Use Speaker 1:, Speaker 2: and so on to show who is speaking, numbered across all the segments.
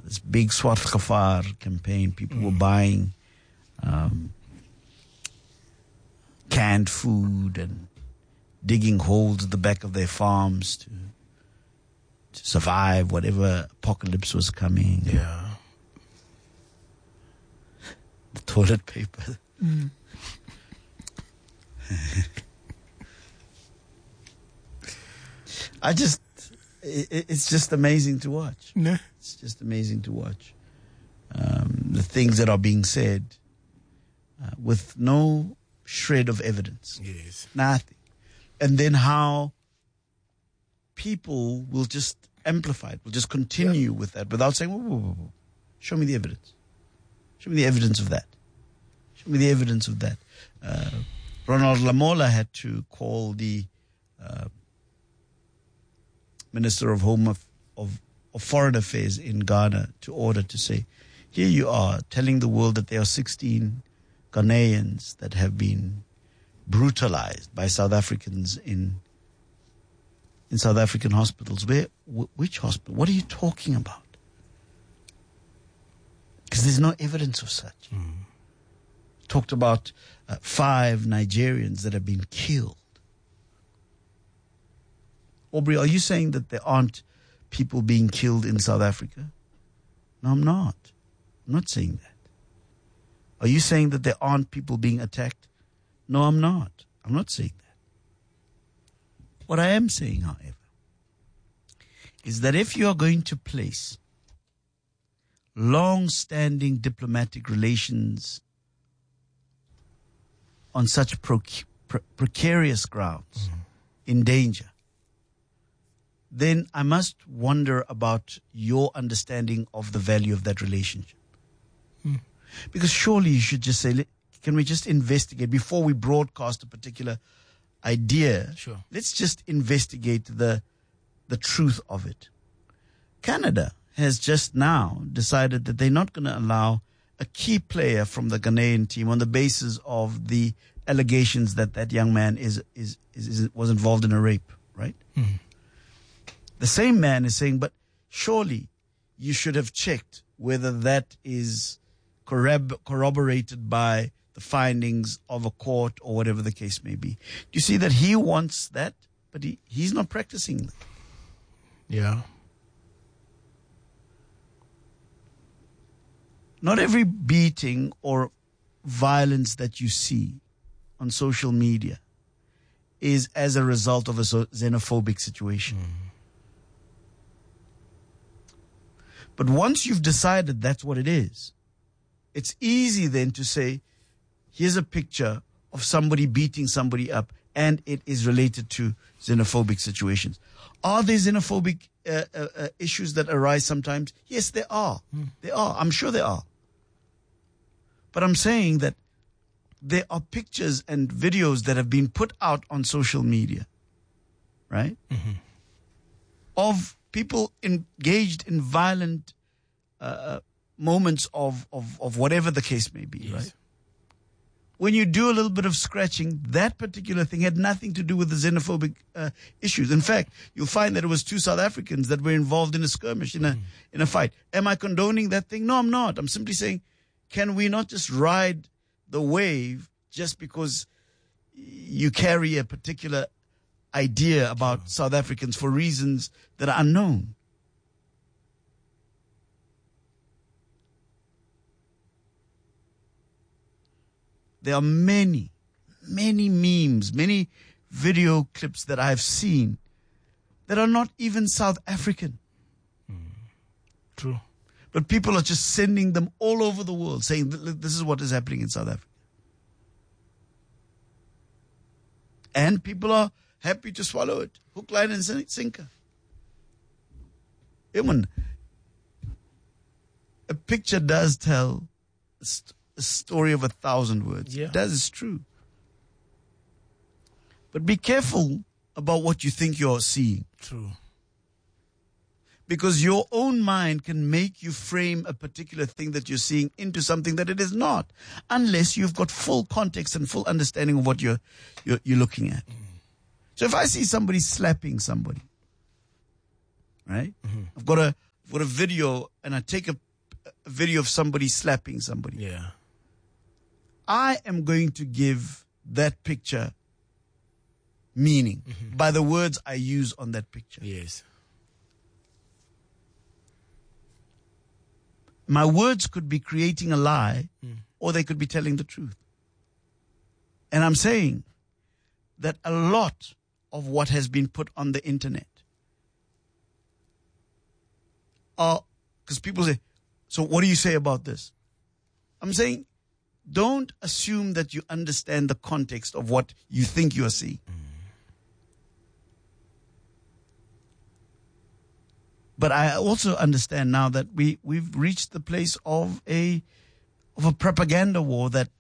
Speaker 1: this big Swart Gevaar campaign. People were buying canned food and digging holes at the back of their farms to survive whatever apocalypse was coming.
Speaker 2: Yeah.
Speaker 1: The toilet paper. It's just amazing to watch.
Speaker 2: No.
Speaker 1: It's just amazing to watch. The things that are being said with no shred of evidence.
Speaker 2: Yes.
Speaker 1: Nothing. And then how people will just amplify it, will just continue with that without saying, whoa. Show me the evidence. Show me the evidence of that. Show me the evidence of that. Ronald Lamola had to call the Minister of Foreign Affairs in Ghana to order to say, here you are telling the world that there are 16 Ghanaians that have been brutalized by South Africans in South African hospitals. Which hospital? What are you talking about? Because there's no evidence of such. Talked about 5 Nigerians that have been killed. Aubrey, are you saying that there aren't people being killed in South Africa? No, I'm not. I'm not saying that. Are you saying that there aren't people being attacked? No, I'm not. I'm not saying that. What I am saying, however, is that if you are going to place long-standing diplomatic relations on such precarious grounds, in danger, then I must wonder about your understanding of the value of that relationship. Because surely you should just say, can we just investigate before we broadcast a particular idea?
Speaker 2: Sure.
Speaker 1: Let's just investigate the truth of it. Canada has just now decided that they're not going to allow a key player from the Ghanaian team on the basis of the allegations that that young man was involved in a rape, right? The same man is saying, but surely you should have checked whether that is corroborated by the findings of a court or whatever the case may be. Do you see that he wants that, but he's not practicing?
Speaker 2: Yeah.
Speaker 1: Not every beating or violence that you see on social media is as a result of a xenophobic situation. But once you've decided that's what it is, it's easy then to say, here's a picture of somebody beating somebody up and it is related to xenophobic situations. Are there xenophobic issues that arise sometimes? Yes, there are. There are. I'm sure there are. But I'm saying that there are pictures and videos that have been put out on social media, right? Of people engaged in violent moments of whatever the case may be, right? When you do a little bit of scratching, that particular thing had nothing to do with the xenophobic issues. In fact, you'll find that it was 2 South Africans that were involved in a skirmish, in a fight. Am I condoning that thing? No, I'm not. I'm simply saying, can we not just ride the wave just because you carry a particular idea about South Africans for reasons that are unknown? There are many memes, many video clips that I've seen that are not even South African.
Speaker 2: True.
Speaker 1: But people are just sending them all over the world saying, this is what is happening in South Africa. And people are happy to swallow it. Hook, line, and sinker. A picture does tell a story of 1,000 words.
Speaker 2: Yeah.
Speaker 1: That is true. But be careful about what you think you're seeing.
Speaker 2: True.
Speaker 1: Because your own mind can make you frame a particular thing that you're seeing into something that it is not, unless you've got full context and full understanding of what you're looking at. So if I see somebody slapping somebody, right? I've got for a video and I take a video of somebody slapping somebody,
Speaker 2: Yeah.
Speaker 1: I am going to give that picture meaning by the words I use on that picture.
Speaker 2: Yes.
Speaker 1: My words could be creating a lie or they could be telling the truth. And I'm saying that a lot of what has been put on the internet are, because people say, so what do you say about this? I'm saying, don't assume that you understand the context of what you think you are seeing. But I also understand now that we've reached the place of a propaganda war that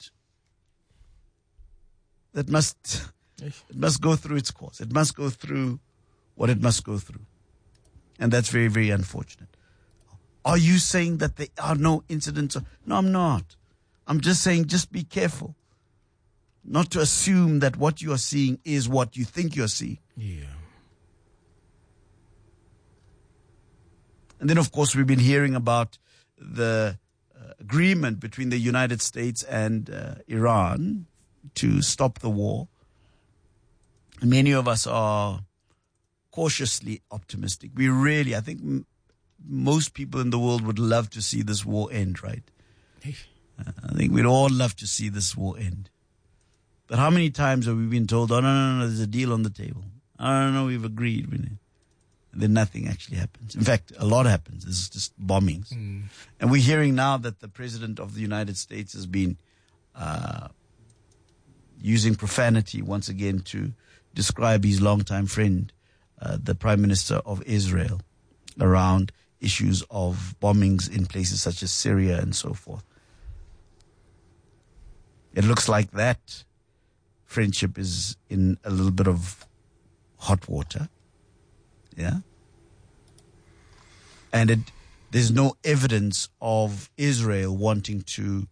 Speaker 1: must go through its course. It must go through what it must go through. And that's very, very unfortunate. Are you saying that there are no incidents? No, I'm not. I'm just saying, just be careful not to assume that what you are seeing is what you think you're seeing.
Speaker 2: Yeah.
Speaker 1: And then, of course, we've been hearing about the agreement between the United States and Iran to stop the war. Many of us are cautiously optimistic. We really, I think most people in the world would love to see this war end, right? I think we'd all love to see this war end. But how many times have we been told, oh, no, there's a deal on the table. Oh, no, we've agreed. And then nothing actually happens. In fact, a lot happens. It's just bombings. And we're hearing now that the President of the United States has been using profanity once again to describe his longtime friend, the Prime Minister of Israel, around issues of bombings in places such as Syria and so forth. It looks like that friendship is in a little bit of hot water. Yeah. And there's no evidence of Israel wanting to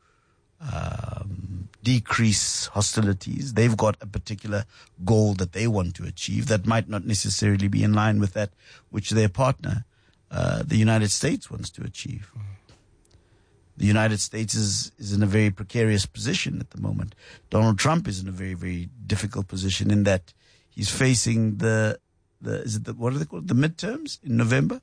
Speaker 1: decrease hostilities. They've got a particular goal that they want to achieve that might not necessarily be in line with that which their partner, the United States, wants to achieve. The United States is in a very precarious position at the moment. Donald Trump is in a very, very difficult position in that he's facing what are they called? The midterms in November?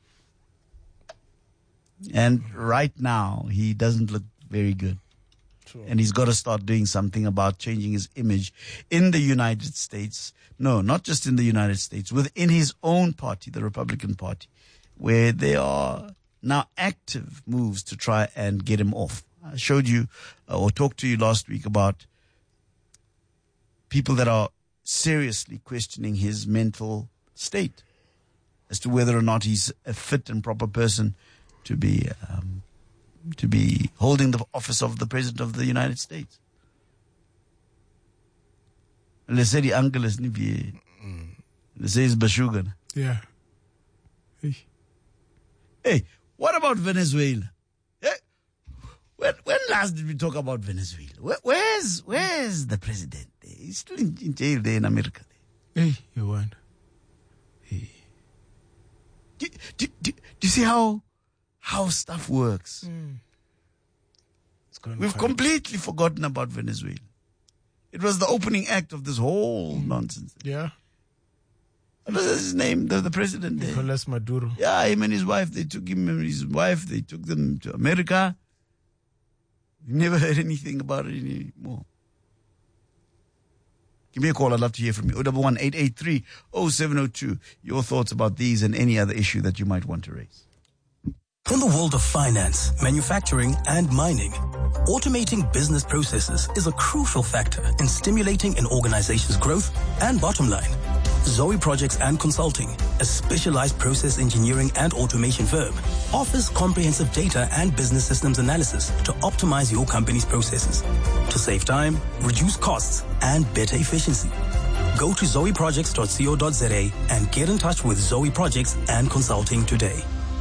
Speaker 1: And right now, he doesn't look very good.
Speaker 2: Sure.
Speaker 1: And he's got to start doing something about changing his image in the United States. No, not just in the United States, within his own party, the Republican Party, where there are now active moves to try and get him off. I showed you or talked to you last week about people that are seriously questioning his mental state as to whether or not he's a fit and proper person to be holding the office of the President of the United States. Let's say the uncle is let's say it's Bashugan.
Speaker 2: Yeah.
Speaker 1: Hey, what about Venezuela? Hey, when last did we talk about Venezuela? Where's the president? He's still in jail there in America.
Speaker 2: Hey, you want? Hey.
Speaker 1: Do you see how stuff works? We've completely forgotten about Venezuela. It was the opening act of this whole nonsense.
Speaker 2: Yeah.
Speaker 1: What was his name? The president there.
Speaker 2: Nicolas Maduro.
Speaker 1: Yeah, him and his wife. They took them to America. We never heard anything about it anymore. Give me a call. I'd love to hear from you. 011-883-0702. Your thoughts about these and any other issue that you might want to raise.
Speaker 3: In the world of finance, manufacturing, and mining, automating business processes is a crucial factor in stimulating an organization's growth and bottom line. Zoe Projects and Consulting, a specialized process engineering and automation firm, offers comprehensive data and business systems analysis to optimize your company's processes, to save time, reduce costs, and better efficiency. Go to zoeprojects.co.za and get in touch with Zoe Projects and Consulting today.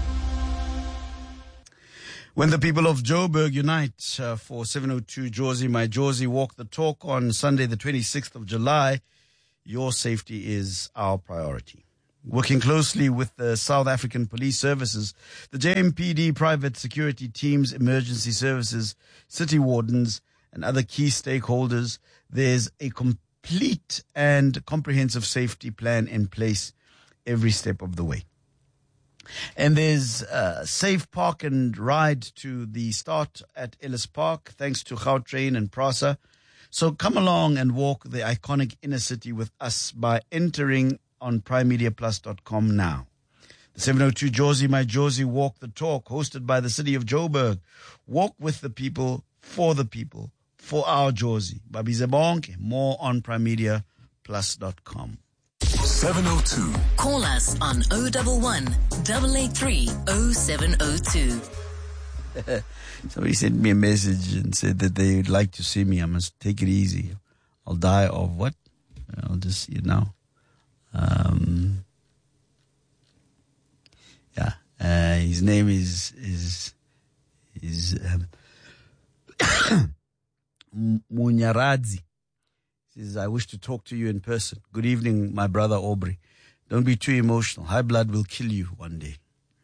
Speaker 1: When the people of Joburg unite for 702 Jozi, my Jozi, walk the talk on Sunday, the 26th of July, your safety is our priority. Working closely with the South African Police Services, the JMPD private security teams, emergency services, city wardens, and other key stakeholders, there's a complete and comprehensive safety plan in place every step of the way. And there's a safe park and ride to the start at Ellis Park, thanks to Gautrain and PRASA. So come along and walk the iconic inner city with us by entering on primemediaplus.com now. The 702 Jozi My Jozi Walk the Talk, hosted by the city of Joburg. Walk with the people, for our Jozi. Babize bonke, more on primemediaplus.com.
Speaker 4: 702.
Speaker 5: Call us on 011 883 0702.
Speaker 1: Somebody sent me a message and said that they would like to see me. I must take it easy. I'll die of what? I'll just see it now. His name is Munyaradzi. He says, I wish to talk to you in person. Good evening, my brother Aubrey. Don't be too emotional. High blood will kill you one day.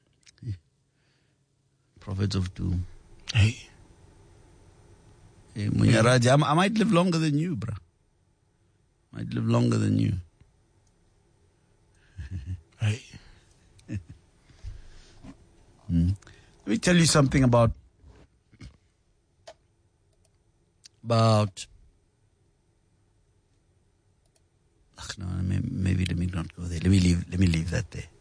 Speaker 1: Prophets of doom.
Speaker 2: Hey,
Speaker 1: Munyaradzi, I might live longer than you, bruh. Might live longer than you.
Speaker 2: hey.
Speaker 1: Let me tell you something about maybe let me not go there. Let me leave that there.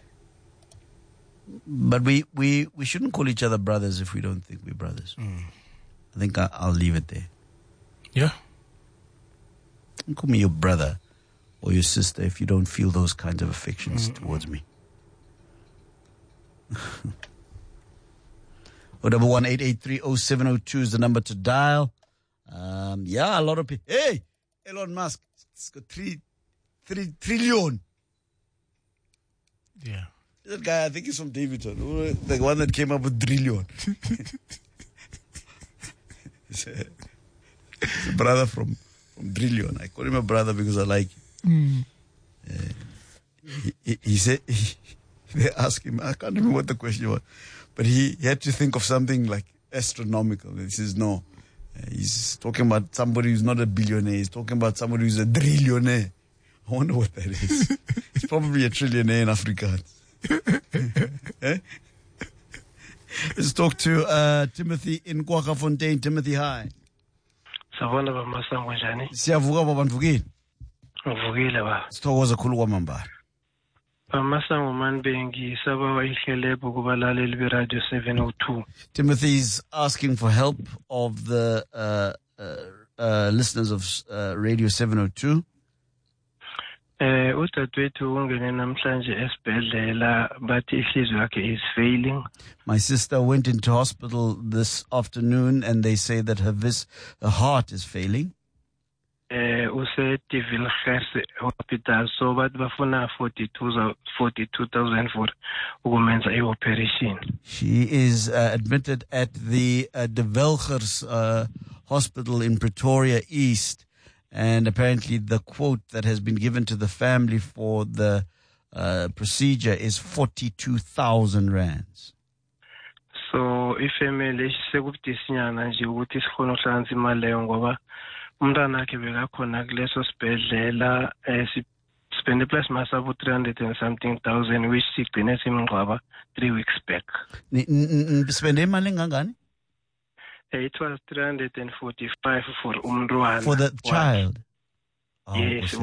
Speaker 1: But we shouldn't call each other brothers if we don't think we're brothers. I think I'll leave it there.
Speaker 2: Yeah.
Speaker 1: Don't call me your brother or your sister if you don't feel those kinds of affections towards me. 011-883-0702 is the number to dial. A lot of people. Hey, Elon Musk, it's got 3 trillion.
Speaker 2: Yeah.
Speaker 1: That guy, I think he's from Davidson, the one that came up with trillion. He's a brother from Trillion. I call him a brother because I like him. He said, they asked him, I can't remember what the question was, but he had to think of something like astronomical. And he says, no. He's talking about somebody who's not a billionaire. He's talking about somebody who's a trillionaire. I wonder what that is. It's probably a trillionaire in Afrikaans. Let's talk to Timothy in Kwaggafontein. Timothy, hi.
Speaker 6: Savona ba masango njani?
Speaker 1: Siyavuka baba mvukile.
Speaker 6: Ngivukile ba.
Speaker 1: Sithokoza khulu kwamambala.
Speaker 6: Ba masango manbengi sabawa ihlelebo kubalaleli be Radio 702.
Speaker 1: Timothy's asking for help of the listeners of Radio 702.
Speaker 6: Udadewethu ungene namhlanje esibhedlela bathi ihliziyo yakhe is failing.
Speaker 1: My sister went into hospital this afternoon and they say that her heart is failing.
Speaker 6: Use Deville Hospital, so bathi bafuna 42,000 for ukumenza i-operation.
Speaker 1: She is admitted at the De Villiers Hospital in Pretoria East. And apparently the quote that has been given to the family for the procedure is 42,000 rands.
Speaker 6: So ifamily sekubudisinyana nje ukuthi sikhona ukuhlanza imali leyo ngoba umntana wakhe bekakhona kuleso sibhedlela spende plus masabu 300 and something thousand which sigcine simngcwaba 3 weeks back.
Speaker 1: Spende imali engangani?
Speaker 6: It was 345 for umntwana.
Speaker 1: For the child?
Speaker 6: Yes,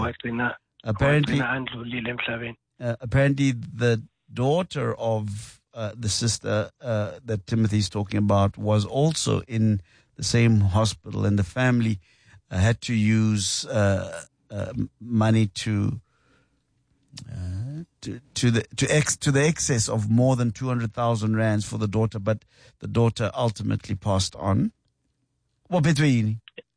Speaker 1: apparently the daughter of the sister that Timothy is talking about was also in the same hospital, and the family had to use money to the excess of more than 200,000 rands for the daughter, but the daughter ultimately passed on. What between?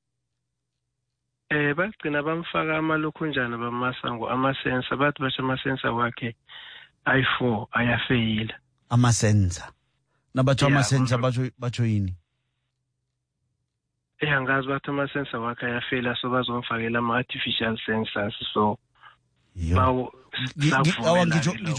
Speaker 6: Bagcina bamfaka amalokhunjana bamasango amasensa bathi basho amasensa wakhe i4 ayafeyila.
Speaker 1: Amasensa. Nabacho amasensa bacho yini?
Speaker 6: Angazi bathi amasensa wakhe ayafeyila so bazomfakela ama artificial sensors so
Speaker 1: Yo. Umntwana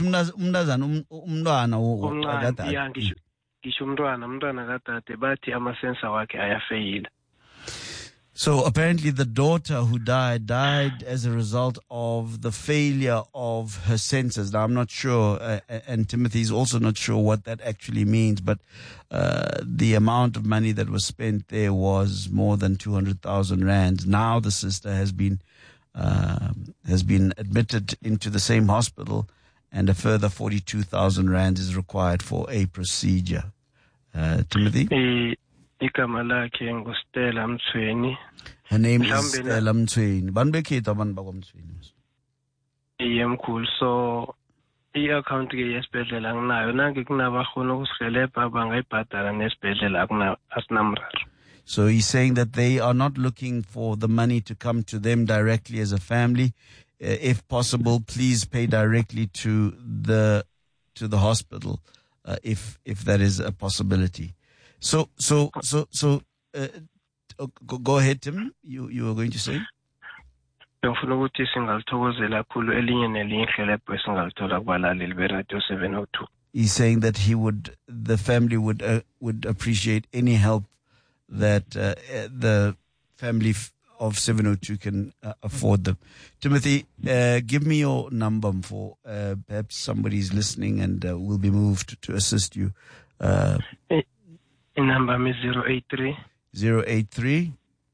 Speaker 6: kadade bathi amasensa wakhe ayafeyila.
Speaker 1: So apparently the daughter who died as a result of the failure of her senses. Now I'm not sure, and Timothy's also not sure what that actually means, but the amount of money that was spent there was more than 200,000 rands. Now the sister has been admitted into the same hospital, and a further 42,000 rands is required for a procedure. Timothy?
Speaker 6: Igama lakhe nguStella Mthweni.
Speaker 1: Her name is Stella Mthweni. Banbekhetha abantu bakwaMthweni.
Speaker 6: Mkhulu, so i-account ke yesibhedlela nginayo nange kunabahona ukusihelebha bangayibhadala nesibhedlela asinamraro.
Speaker 1: So he's saying that they are not looking for the money to come to them directly as a family. If possible, please pay directly to the hospital, if that is a possibility. So, go ahead, Tim. You were going to say?
Speaker 6: Ngifuna ukuthi singalithokozela kakhulu elinye nelinye ihlelebho esingalithola kubalaleli beradio 702.
Speaker 1: He's saying that the family would appreciate any help that the family of 702 can afford them. Timothy, give me your number for perhaps somebody's listening and will be moved to assist you.
Speaker 6: Number is 083
Speaker 1: 083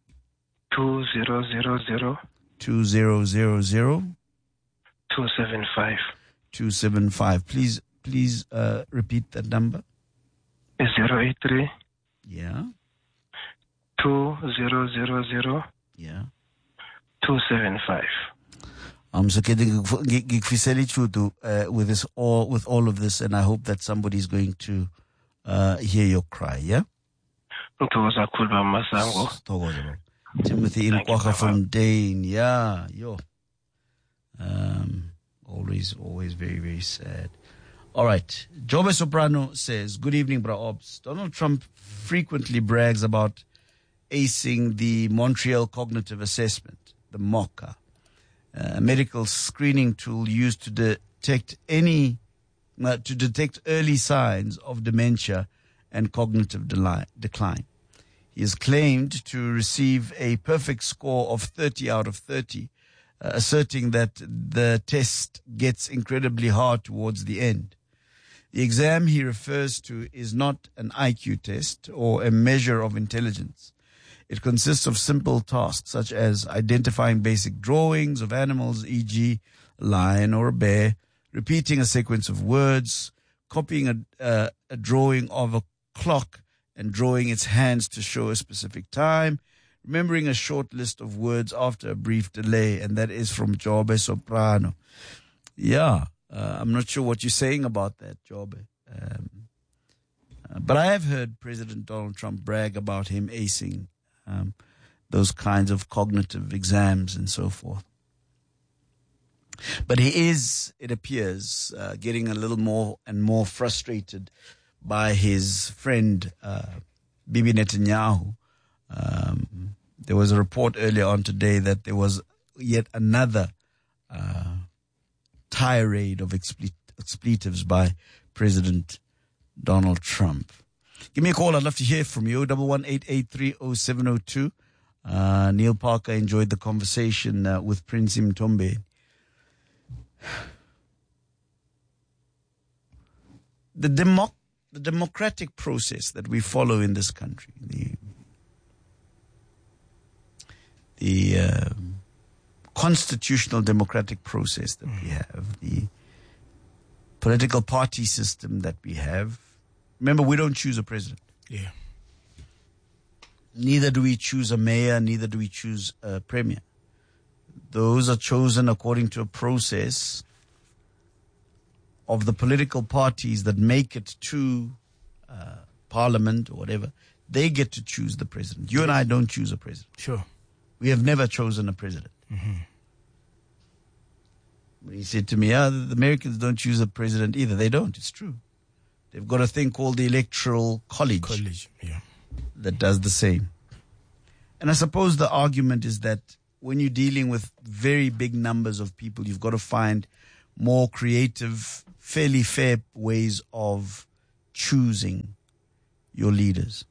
Speaker 6: 2000
Speaker 1: 2000
Speaker 6: 275.
Speaker 1: 275. Please repeat that number.
Speaker 6: 083
Speaker 1: Yeah.
Speaker 6: 2000
Speaker 1: Yeah.
Speaker 6: 275.
Speaker 1: So ngikufisela ichudu with all of this, and I hope that somebody is going to hear your cry. Yeah.
Speaker 6: Ngithokoza kakhulu bamasango.
Speaker 1: Sithokoza. Timothy Inkwakha from Dane. Yeah, yo. Always very, very sad. All right. Jobe Soprano says, good evening, Bra Obs. Donald Trump frequently brags about acing the Montreal Cognitive Assessment, the MOCA, a medical screening tool used to detect early signs of dementia and cognitive decline. He has claimed to receive a perfect score of 30 out of 30, asserting that the test gets incredibly hard towards the end. The exam he refers to is not an IQ test or a measure of intelligence. It consists of simple tasks such as identifying basic drawings of animals, e.g., a lion or a bear, repeating a sequence of words, copying a drawing of a clock and drawing its hands to show a specific time, remembering a short list of words after a brief delay, and that is from Jobe Soprano. Yeah, I'm not sure what you're saying about that, Jobe. But I have heard President Donald Trump brag about him acing those kinds of cognitive exams and so forth. But he is, it appears, getting a little more and more frustrated by his friend Bibi Netanyahu. There was a report earlier on today that there was yet another tirade of expletives by President Donald Trump. Give me a call. I'd love to hear from you. 011-883-0702. Neil Parker enjoyed the conversation with Prince Mtombe. The democratic process that we follow in this country, the constitutional democratic process that we have, the political party system that we have. Remember, we don't choose a president.
Speaker 2: Yeah.
Speaker 1: Neither do we choose a mayor, neither do we choose a premier. Those are chosen according to a process of the political parties that make it to parliament or whatever. They get to choose the president. You and I don't choose a president.
Speaker 2: Sure.
Speaker 1: We have never chosen a president.
Speaker 2: Mm-hmm.
Speaker 1: He said to me, the Americans don't choose a president either. They don't. It's true. They've got a thing called the Electoral College.
Speaker 2: Yeah.
Speaker 1: That does the same. And I suppose the argument is that when you're dealing with very big numbers of people, you've got to find more creative, fairly fair ways of choosing your leaders.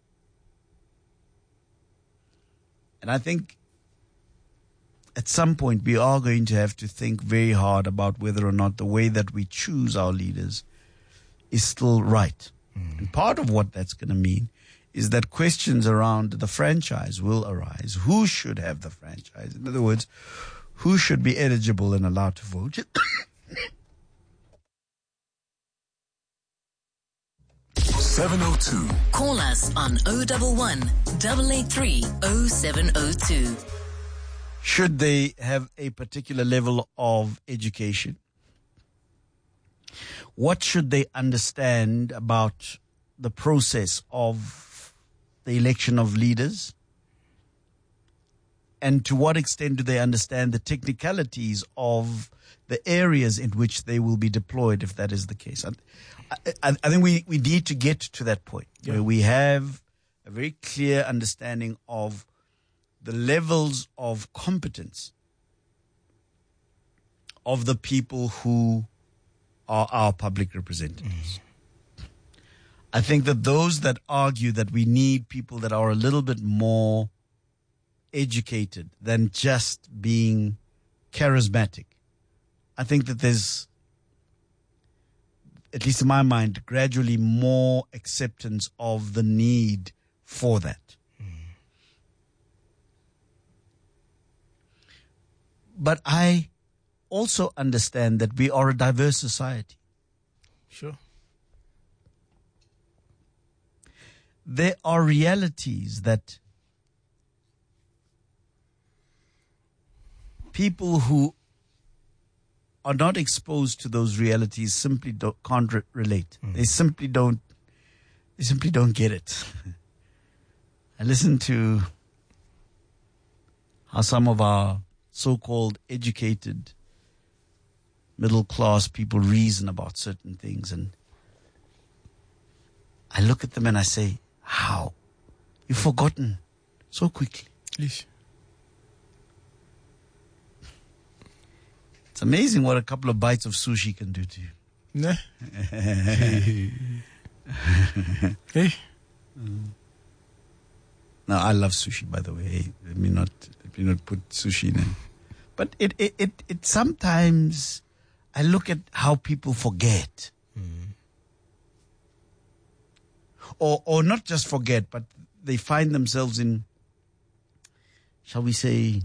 Speaker 1: And I think at some point we are going to have to think very hard about whether or not the way that we choose our leaders is still right. And part of what that's going to mean is that questions around the franchise will arise. Who should have the franchise? In other words, who should be eligible and allowed to vote?
Speaker 4: 702.
Speaker 5: Call us on 011 883 0702.
Speaker 1: Should they have a particular level of education? What should they understand about the process of the election of leaders? And to what extent do they understand the technicalities of the areas in which they will be deployed, if that is the case? I think we need to get to that point where we have a very clear understanding of the levels of competence of the people who are our public representatives. I think that those that argue that we need people that are a little bit more educated than just being charismatic, I think that there's, at least in my mind, gradually more acceptance of the need for that. But I also understand that we are a diverse society.
Speaker 2: Sure.
Speaker 1: There are realities that people who are not exposed to those realities simply can't relate. They simply don't get it. I listen to how some of our so-called educated middle-class people reason about certain things, and I look at them and I say, how? You've forgotten so quickly.
Speaker 2: Yeesh.
Speaker 1: It's amazing what a couple of bites of sushi can do to you.
Speaker 2: Nah. Hey.
Speaker 1: No, I love sushi, by the way. Hey, let me not put sushi in it. But it sometimes I look at how people forget. Or not just forget, but they find themselves in, shall we say,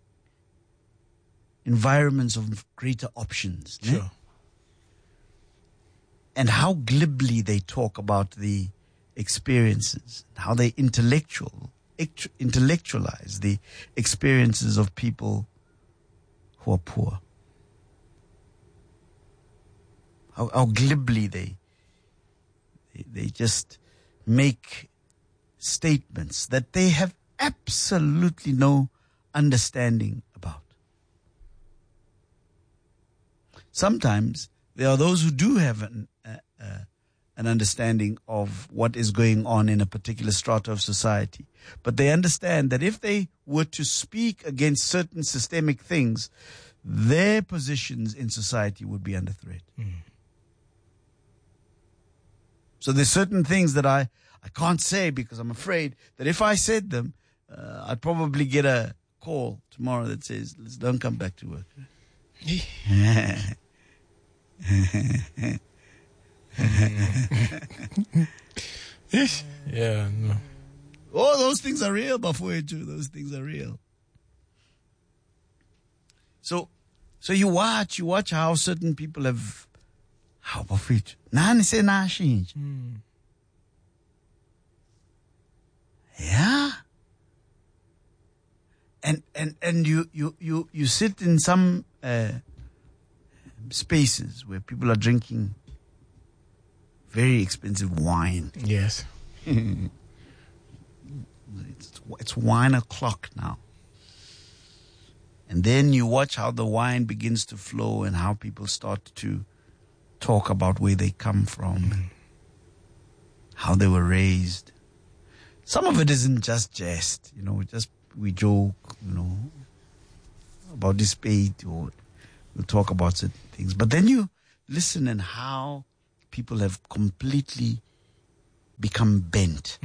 Speaker 1: environments of greater options.
Speaker 2: Sure.
Speaker 1: Ne? And how glibly they talk about the experiences, how they intellectualize the experiences of people who are poor. How glibly they just make statements that they have absolutely no understanding about. Sometimes there are those who do have an understanding of what is going on in a particular strata of society, but they understand that if they were to speak against certain systemic things, their positions in society would be under threat. So there's certain things that I can't say because I'm afraid that if I said them, I'd probably get a call tomorrow that says, don't come back to work.
Speaker 2: Yeah, no.
Speaker 1: Oh, those things are real, Bafouetu. Those things are real. So you watch how certain people have, how Bafouetu. Nani se na shinji. Yeah. And you sit in some spaces where people are drinking very expensive wine.
Speaker 2: Yes.
Speaker 1: It's wine o'clock now. And then you watch how the wine begins to flow and how people start to talk about where they come from and how they were raised. Some of it isn't just jest, just we joke, about this spade, or we'll talk about certain things. But then you listen and how people have completely become bent.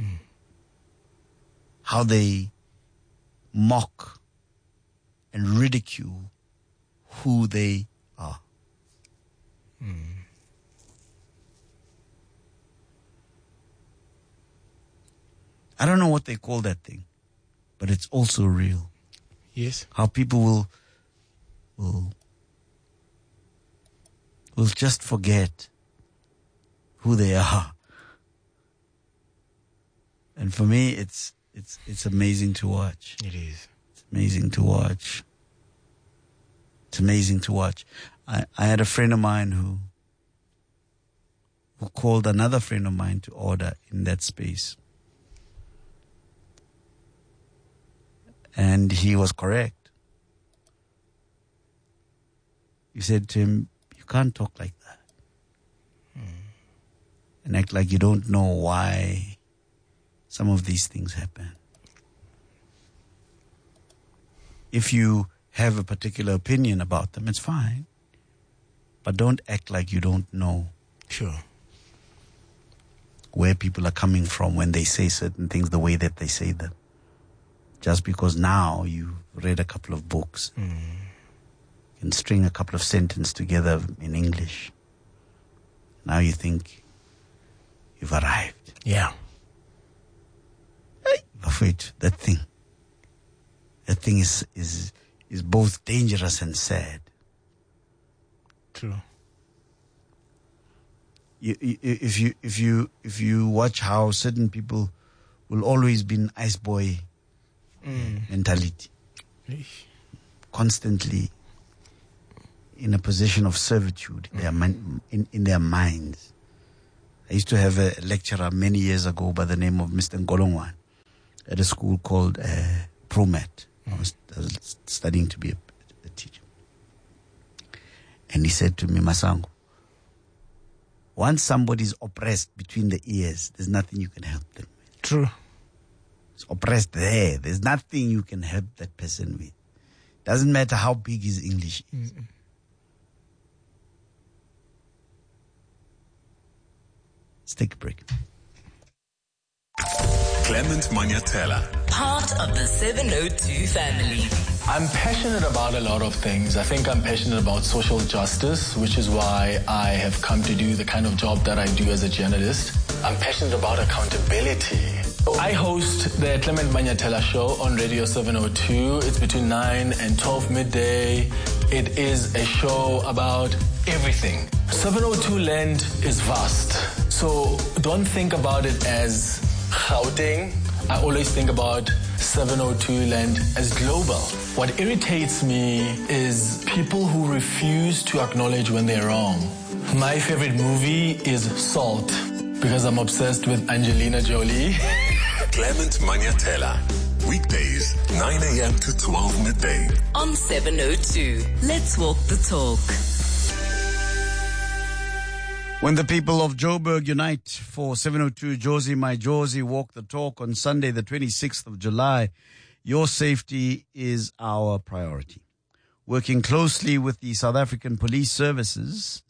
Speaker 1: How they mock and ridicule who they are. I don't know what they call that thing, but it's also real.
Speaker 2: Yes.
Speaker 1: How people will just forget who they are. And for me, it's amazing to watch.
Speaker 2: It is.
Speaker 1: It's amazing to watch. It's amazing to watch. I had a friend of mine who called another friend of mine to order in that space. And he was correct. He said to him, you can't talk like that. And act like you don't know why some of these things happen. If you have a particular opinion about them, it's fine. But don't act like you don't know
Speaker 2: Sure.
Speaker 1: where people are coming from when they say certain things the way that they say them. Just because now you've read a couple of books and string a couple of sentences together in English. Now you think you've arrived.
Speaker 2: Yeah.
Speaker 1: Wait, that thing is both dangerous and sad.
Speaker 2: True.
Speaker 1: If you watch how certain people will always be in ice boy mentality, constantly in a position of servitude in their minds. I used to have a lecturer many years ago by the name of Mr. Ngolongwan at a school called ProMat. I was studying to be a teacher. And he said to me, Masango, once somebody's oppressed between the ears, there's nothing you can help them with.
Speaker 2: True.
Speaker 1: It's oppressed there. There's nothing you can help that person with. Doesn't matter how big his English is. Let's take a break.
Speaker 4: Clement Manyatela.
Speaker 5: Part of the 702 family.
Speaker 7: I'm passionate about a lot of things. I think I'm passionate about social justice, which is why I have come to do the kind of job that I do as a journalist. I'm passionate about accountability. I host the Clement Manyatela Show on Radio 702. It's between 9 and 12 midday. It is a show about everything. 702 land is vast. So don't think about it as Gauteng. I always think about 702 land as global. What irritates me is people who refuse to acknowledge when they're wrong. My favorite movie is Salt because I'm obsessed with Angelina Jolie.
Speaker 4: Clement Manyatela. Weekdays, 9 a.m. to 12 midday.
Speaker 5: On 702. Let's walk the talk.
Speaker 1: When the people of Joburg unite for 702 Josie My Josie Walk the Talk on Sunday, the 26th of July, your safety is our priority. Working closely with the South African Police Service,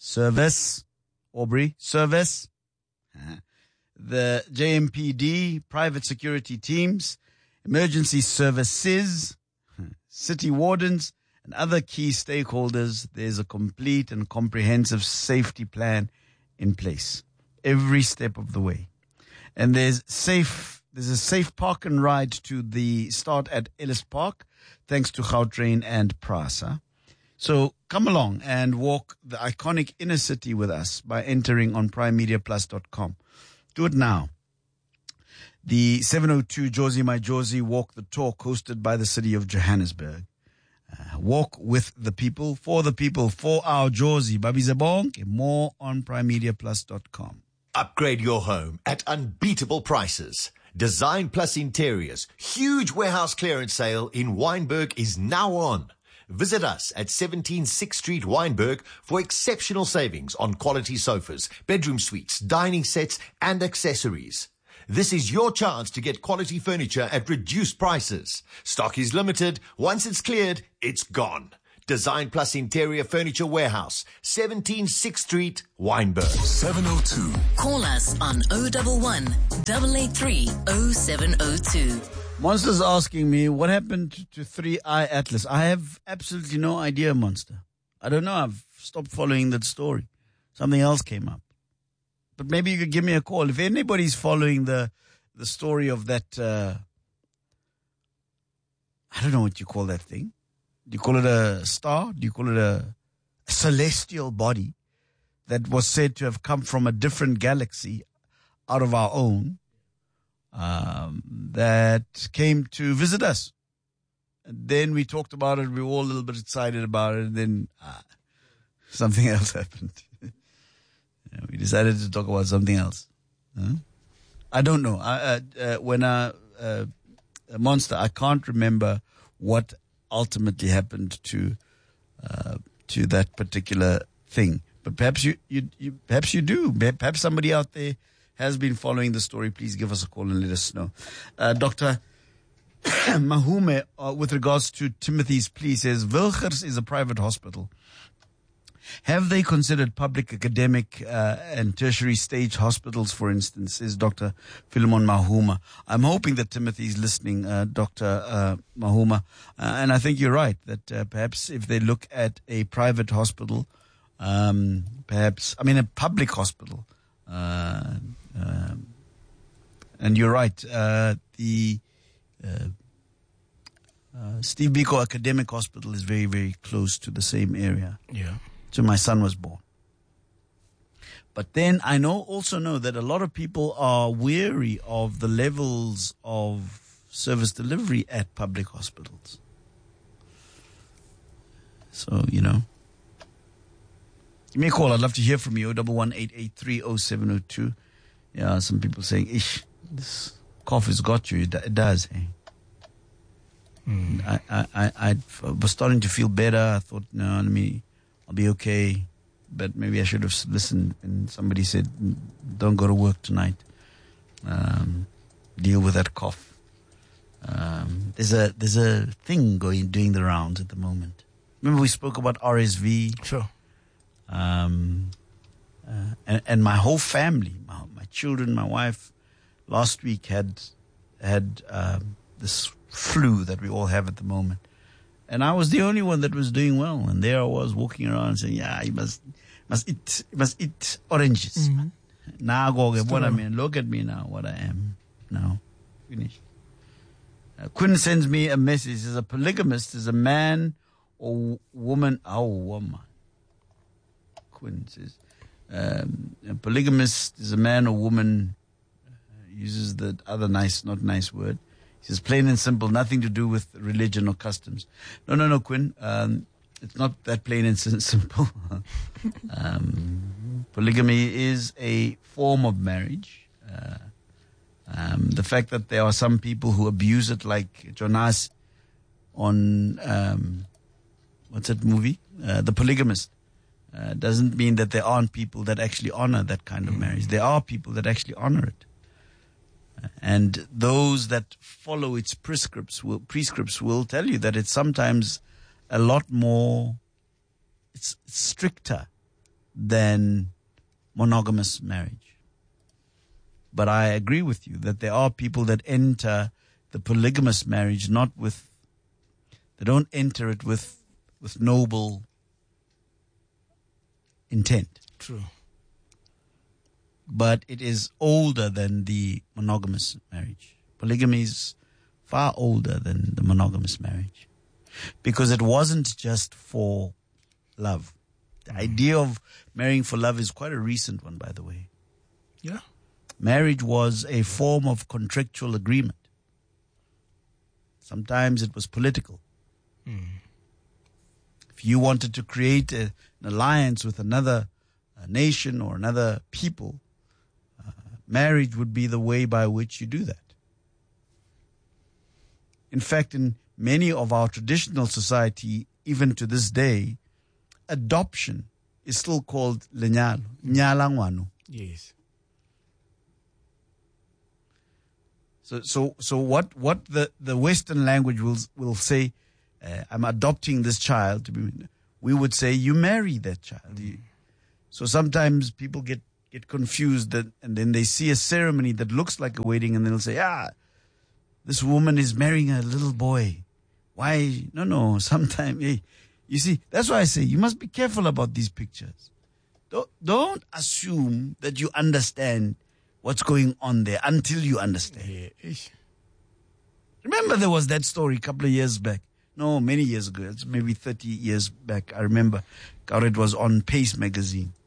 Speaker 1: the JMPD, private security teams, emergency services, city wardens, and other key stakeholders, there's a complete and comprehensive safety plan in place every step of the way. And there's a safe park and ride to the start at Ellis Park, thanks to Gautrain and PRASA. So come along and walk the iconic inner city with us by entering on primemediaplus.com. Do it now. The 702 Josie My Josie Walk the Talk, hosted by the city of Johannesburg. Walk with the people, for our Josie. Babizabong, more on primemediaplus.com.
Speaker 8: Upgrade your home at unbeatable prices. Design Plus Interiors, huge warehouse clearance sale in Wynberg is now on. Visit us at 17 6th Street, Wynberg, for exceptional savings on quality sofas, bedroom suites, dining sets, and accessories. This is your chance to get quality furniture at reduced prices. Stock is limited. Once it's cleared, it's gone. Design Plus Interior Furniture Warehouse, 17 6th Street, Wynberg.
Speaker 4: 702.
Speaker 5: Call us on 011 883 0702.
Speaker 1: Monster's asking me what happened to 3i Atlas. I have absolutely no idea, Monster. I don't know. I've stopped following that story. Something else came up. But maybe you could give me a call. If anybody's following the story of that, I don't know what you call that thing. Do you call it a star? Do you call it a celestial body that was said to have come from a different galaxy out of our own, that came to visit us? And then we talked about it. We were all a little bit excited about it. And then something else happened. We decided to talk about something else. I don't know. Monster, I can't remember what ultimately happened to that particular thing. But perhaps you do. Perhaps somebody out there has been following the story. Please give us a call and let us know. Dr. Mahume, with regards to Timothy's plea, says Wilgers is a private hospital. Have they considered public academic and tertiary stage hospitals, for instance, says Dr. Philemon Mahuma. I'm hoping that Timothy is listening, Dr. Mahuma. And I think you're right, that perhaps if they look at a private hospital, a public hospital, and you're right, the Steve Biko Academic Hospital is very, very close to the same area.
Speaker 2: Yeah.
Speaker 1: So my son was born. But then I also know that a lot of people are weary of the levels of service delivery at public hospitals. So, give me a call. I'd love to hear from you. 011-883-0702. Yeah, some people saying, "Ish, this cough has got you." It does, hey? I was starting to feel better. I thought, no, I'll be okay. But maybe I should have listened. And somebody said, "Don't go to work tonight. Deal with that cough." There's a thing doing the rounds at the moment. Remember we spoke about RSV?
Speaker 2: Sure.
Speaker 1: And my whole family, my children, my wife, last week had this flu that we all have at the moment. And I was the only one that was doing well. And there I was walking around saying, "Yeah, you must eat oranges."
Speaker 2: Mm-hmm.
Speaker 1: Now look at me now, what I am now. Finish. Quinn sends me a message. He says, a polygamist is a man or woman. Oh, woman. Quinn says, a polygamist is a man or woman, uses the other not nice word. He says, plain and simple, nothing to do with religion or customs. No, Quinn. It's not that plain and simple. Polygamy is a form of marriage. The fact that there are some people who abuse it, like Jonas on, what's that movie? The Polygamist. Doesn't mean that there aren't people that actually honor that kind of marriage. There are people that actually honor it. And those that follow its prescripts will tell you that it's sometimes a lot more, it's stricter than monogamous marriage. But I agree with you that there are people that enter the polygamous marriage they don't enter it with noble intent.
Speaker 2: True.
Speaker 1: But it is older than the monogamous marriage. Polygamy is far older than the monogamous marriage. Because it wasn't just for love. The idea of marrying for love is quite a recent one, by the way.
Speaker 2: Yeah.
Speaker 1: Marriage was a form of contractual agreement. Sometimes it was political. If you wanted to create an alliance with another nation or another people, marriage would be the way by which you do that. In fact, in many of our traditional society, even to this day, adoption is still called lenyalo, nyala ngwanu.
Speaker 2: Yes.
Speaker 1: So what the Western language will say, I'm adopting this child to be. We would say you marry that child. So sometimes people get confused and then they see a ceremony that looks like a wedding and they'll say, this woman is marrying a little boy. Why? No. Sometimes, you see, that's why I say you must be careful about these pictures. Don't assume that you understand what's going on there until you understand. Remember there was that story a couple of years back. No, many years ago. It's maybe 30 years back. I remember. God, it was on Pace magazine.